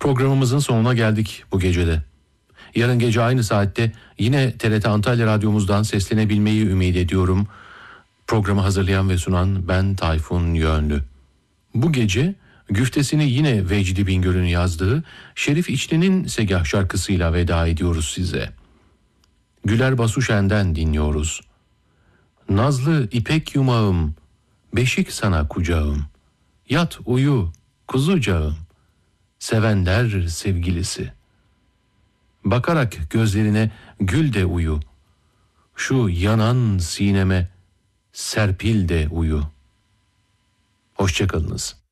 Programımızın sonuna geldik bu gecede. Yarın gece aynı saatte yine TRT Antalya Radyomuzdan seslenebilmeyi ümit ediyorum. Programı hazırlayan ve sunan ben Tayfun Yönlü. Bu gece güftesini yine Vecdi Bingöl'ün yazdığı Şerif İçli'nin Segah şarkısıyla veda ediyoruz size. Güler Basuşen'den dinliyoruz. Nazlı ipek yumağım, beşik sana kucağım. Yat uyu kuzucağım, sevenler sevgilisi. Bakarak gözlerine gül de uyu. Şu yanan sineme serpil de uyu. Hoşça kalınız.